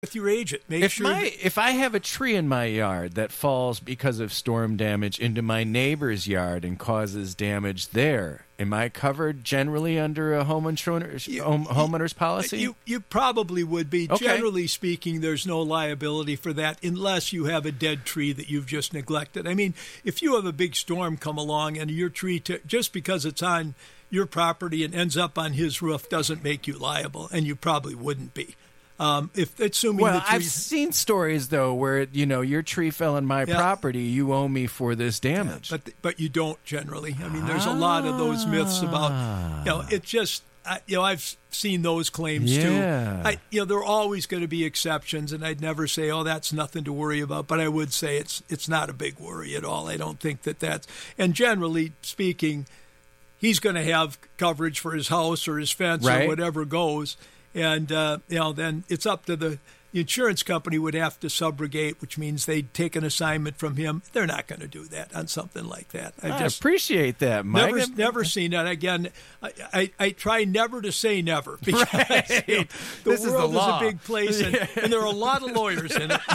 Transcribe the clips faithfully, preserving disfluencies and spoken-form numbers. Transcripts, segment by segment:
with your agent. Make if sure my that, if I have a tree in my yard that falls because of storm damage into my neighbor's yard and causes damage there, am I covered generally under a home insurance You- home, homeowner's policy? You you probably would be. Okay. Generally speaking, there's no liability for that unless you have a dead tree that you've just neglected. I mean, if you have a big storm come along and your tree, t- just because it's on your property and ends up on his roof, doesn't make you liable, and you probably wouldn't be. Um, if assuming well, the tree, I've seen stories though where you know your tree fell on my Yeah. property, you owe me for this damage. but but you don't generally. I mean, there's a lot of those myths about, you know, it just, I, you know, I've seen those claims Yeah. too. I, you know, there are always going to be exceptions, and I'd never say, oh, that's nothing to worry about. But I would say it's it's not a big worry at all. I don't think that that's, and generally speaking, he's going to have coverage for his house or his fence Right. or whatever goes. And, uh, you know, then it's up to the, the insurance company would have to subrogate, which means they'd take an assignment from him. They're not going to do that on something like that. I just appreciate that, Mike. never, never seen that. Again, I, I, I try never to say never because Right. you know, the This is the world is, law. a big place, and, and there are a lot of lawyers in it.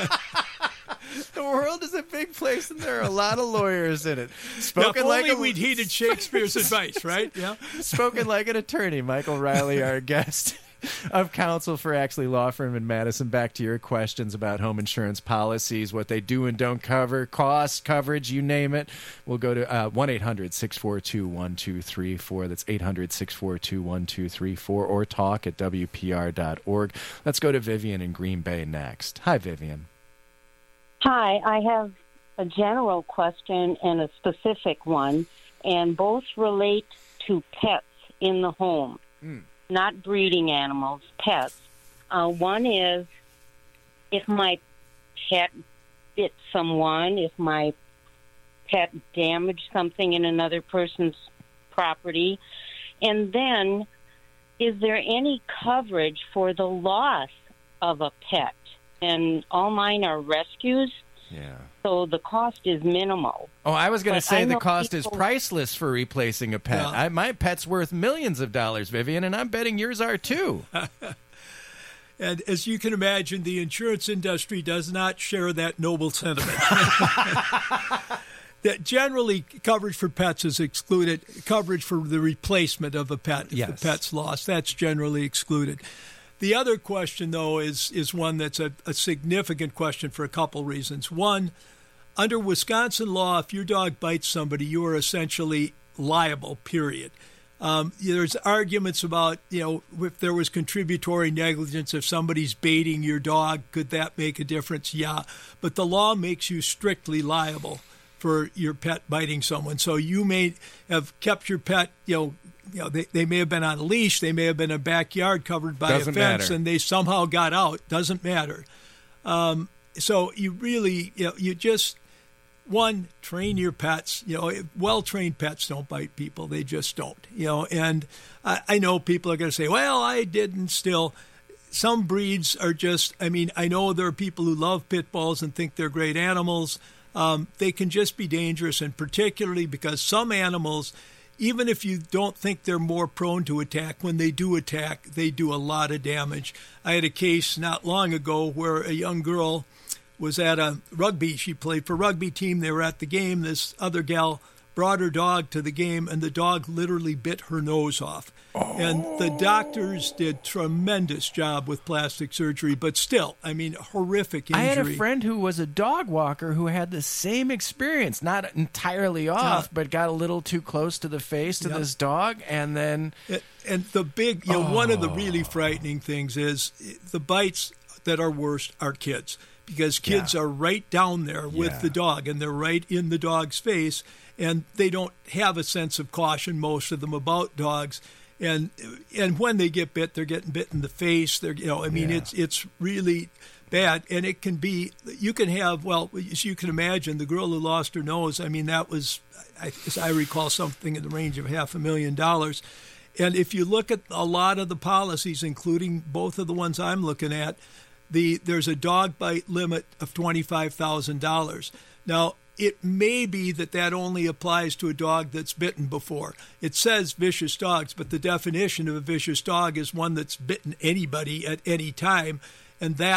The world is a big place, and there are a lot of lawyers in it. Now, if Spoken like only a, we'd heeded Shakespeare's advice, right? Yeah. spoken like an attorney. Michael Riley, our guest of counsel for Axley Law Firm in Madison. Back to your questions about home insurance policies, what they do and don't cover, cost, coverage, you name it. We'll go to uh, one eight hundred six four two one two three four. That's eight hundred six four two one two three four, or talk at W P R dot org. Let's go to Vivian in Green Bay next. Hi, Vivian. Hi, I have a general question and a specific one, and both relate to pets in the home, Mm. not breeding animals, pets. Uh, one is if my pet bit someone, if my pet damaged something in another person's property, and then is there any coverage for the loss of a pet? And all mine are rescues, Yeah. so the cost is minimal. Oh, I was going to But say I the know cost people- is priceless for replacing a pet. Yeah. I, my pet's worth millions of dollars, Vivian, and I'm betting yours are too. And as you can imagine, the insurance industry does not share that noble sentiment. That generally, coverage for pets is excluded. Coverage for the replacement of a pet, if Yes. the pet's lost, that's generally excluded. The other question, though, is is one that's a, a significant question for a couple reasons. One, under Wisconsin law, if your dog bites somebody, you are essentially liable, period. Um, there's arguments about, you know, if there was contributory negligence, if somebody's baiting your dog, could that make a difference? Yeah. But the law makes you strictly liable for your pet biting someone. So you may have kept your pet, you know, you know, they, they may have been on a leash, they may have been in a backyard covered by Doesn't a fence, matter. and they somehow got out. Doesn't matter. Um, so you really, you know, you just, one, train your pets. You know, well-trained pets don't bite people. They just don't, you know. And I, I know people are going to say, well, I didn't still. Some breeds are just, I mean, I know there are people who love pit bulls and think they're great animals. Um, they can just be dangerous, and particularly because some animals, even if you don't think they're more prone to attack, when they do attack, they do a lot of damage. I had a case not long ago where a young girl was at a rugby. She played for a rugby team. They were at the game. This other gal brought her dog to the game, and the dog literally bit her nose off. Oh. And the doctors did tremendous job with plastic surgery, but still, I mean, horrific injury. I had a friend who was a dog walker who had the same experience, not entirely off, Yeah. but got a little too close to the face to Yeah. this dog, and then And the big, you know, oh. one of the really frightening things is the bites that are worst are kids, because kids Yeah. are right down there with Yeah. the dog, and they're right in the dog's face, and they don't have a sense of caution, most of them, about dogs. And and when they get bit, they're getting bit in the face. They're, you know, I mean, Yeah. it's it's really bad, and it can be. You can have, well, as you can imagine, the girl who lost her nose. I mean, that was, I, as I recall, something in the range of half a million dollars. And if you look at a lot of the policies, including both of the ones I'm looking at, the there's a dog bite limit of twenty-five thousand dollars. Now, it may be that that only applies to a dog that's bitten before. It says vicious dogs, but the definition of a vicious dog is one that's bitten anybody at any time. and that